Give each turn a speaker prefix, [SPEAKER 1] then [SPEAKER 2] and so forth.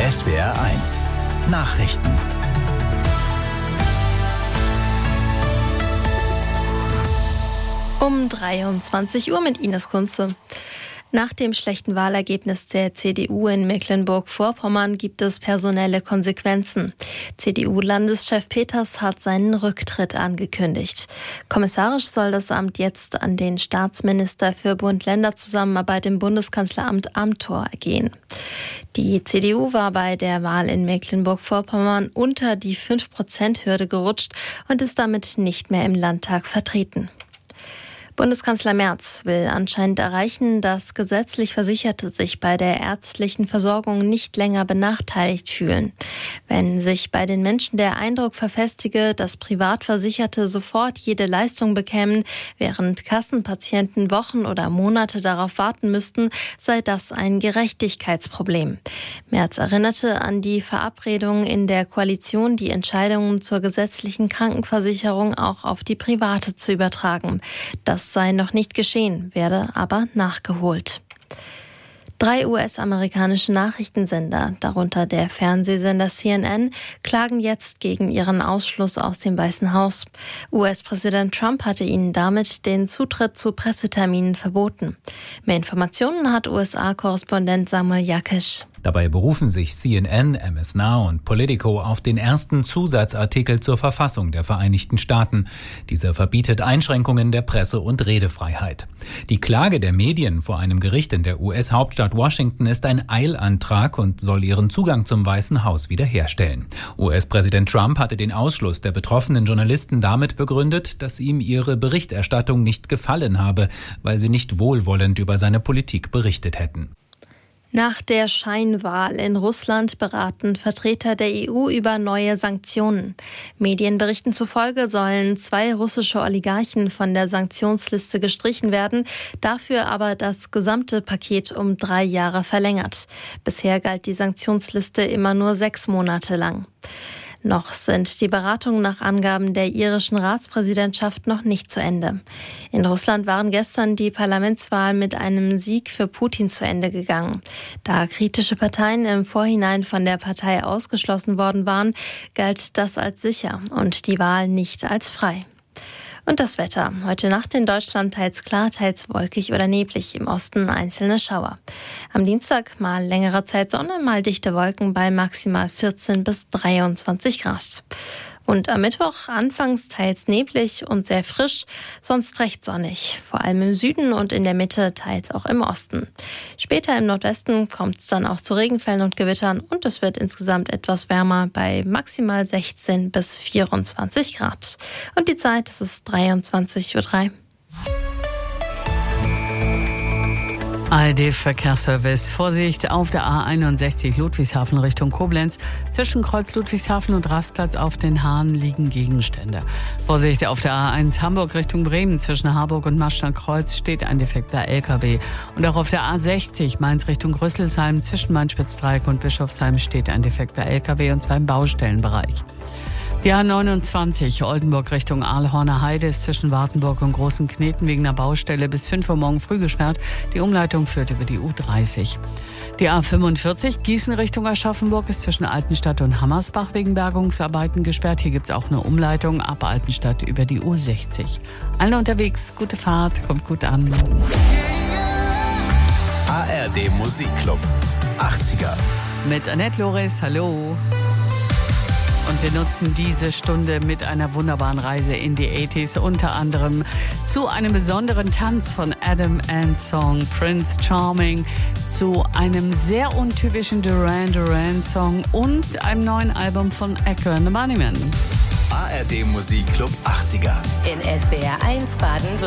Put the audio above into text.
[SPEAKER 1] SWR1 Nachrichten.
[SPEAKER 2] Um 23 Uhr mit Ines Kunze. Nach dem schlechten Wahlergebnis der CDU in Mecklenburg-Vorpommern gibt es personelle Konsequenzen. CDU-Landeschef Peters hat seinen Rücktritt angekündigt. Kommissarisch soll das Amt jetzt an den Staatsminister für Bund-Länder-Zusammenarbeit im Bundeskanzleramt Amthor gehen. Die CDU war bei der Wahl in Mecklenburg-Vorpommern unter die 5%-Hürde gerutscht und ist damit nicht mehr im Landtag vertreten. Bundeskanzler Merz will anscheinend erreichen, dass gesetzlich Versicherte sich bei der ärztlichen Versorgung nicht länger benachteiligt fühlen. Wenn sich bei den Menschen der Eindruck verfestige, dass Privatversicherte sofort jede Leistung bekämen, während Kassenpatienten Wochen oder Monate darauf warten müssten, sei das ein Gerechtigkeitsproblem. Merz erinnerte an die Verabredung in der Koalition, die Entscheidungen zur gesetzlichen Krankenversicherung auch auf die Private zu übertragen. Das sei noch nicht geschehen, werde aber nachgeholt. 3 US-amerikanische Nachrichtensender, darunter der Fernsehsender CNN, klagen jetzt gegen ihren Ausschluss aus dem Weißen Haus. US-Präsident Trump hatte ihnen damit den Zutritt zu Presseterminen verboten. Mehr Informationen hat USA-Korrespondent Samuel Jakisch.
[SPEAKER 3] Dabei berufen sich CNN, MS Now und Politico auf den ersten Zusatzartikel zur Verfassung der Vereinigten Staaten. Dieser verbietet Einschränkungen der Presse- und Redefreiheit. Die Klage der Medien vor einem Gericht in der US-Hauptstadt Washington ist ein Eilantrag und soll ihren Zugang zum Weißen Haus wiederherstellen. US-Präsident Trump hatte den Ausschluss der betroffenen Journalisten damit begründet, dass ihm ihre Berichterstattung nicht gefallen habe, weil sie nicht wohlwollend über seine Politik berichtet hätten.
[SPEAKER 2] Nach der Scheinwahl in Russland beraten Vertreter der EU über neue Sanktionen. Medienberichten zufolge sollen 2 russische Oligarchen von der Sanktionsliste gestrichen werden, dafür aber das gesamte Paket um 3 Jahre verlängert. Bisher galt die Sanktionsliste immer nur 6 Monate lang. Noch sind die Beratungen nach Angaben der irischen Ratspräsidentschaft noch nicht zu Ende. In Russland waren gestern die Parlamentswahlen mit einem Sieg für Putin zu Ende gegangen. Da kritische Parteien im Vorhinein von der Partei ausgeschlossen worden waren, galt das als sicher und die Wahl nicht als frei. Und das Wetter. Heute Nacht in Deutschland teils klar, teils wolkig oder neblig. Im Osten einzelne Schauer. Am Dienstag mal längere Zeit Sonne, mal dichte Wolken bei maximal 14 bis 23 Grad. Und am Mittwoch anfangs teils neblig und sehr frisch, sonst recht sonnig. Vor allem im Süden und in der Mitte, teils auch im Osten. Später im Nordwesten kommt es dann auch zu Regenfällen und Gewittern und es wird insgesamt etwas wärmer bei maximal 16 bis 24 Grad. Und die Zeit, es ist 23:03 Uhr.
[SPEAKER 4] ARD-Verkehrsservice. Vorsicht auf der A61 Ludwigshafen Richtung Koblenz. Zwischen Kreuz Ludwigshafen und Rastplatz auf den Hahn liegen Gegenstände. Vorsicht auf der A1 Hamburg Richtung Bremen. Zwischen Harburg und Marschner-Kreuz steht ein defekter LKW. Und auch auf der A60 Mainz Richtung Rüsselsheim. Zwischen Main-Spitz-Dreieck und Bischofsheim steht ein defekter LKW und zwar im Baustellenbereich. Die A29 Oldenburg Richtung Aalhorner Heide ist zwischen Wartenburg und Großen Kneten wegen einer Baustelle bis 5 Uhr morgen früh gesperrt. Die Umleitung führt über die U30. Die A45 Gießen Richtung Aschaffenburg ist zwischen Altenstadt und Hammersbach wegen Bergungsarbeiten gesperrt. Hier gibt es auch eine Umleitung ab Altenstadt über die U60. Allen unterwegs, gute Fahrt, kommt gut an.
[SPEAKER 1] ARD Musikclub 80er.
[SPEAKER 4] Mit Annette Loris, hallo. Und wir nutzen diese Stunde mit einer wunderbaren Reise in die 80s, unter anderem zu einem besonderen Tanz von Adam Ant's Song Prince Charming, zu einem sehr untypischen Duran Duran Song und einem neuen Album von Echo and the Bunnymen.
[SPEAKER 1] ARD Musikclub 80er.
[SPEAKER 5] In SWR1 Baden-Württemberg.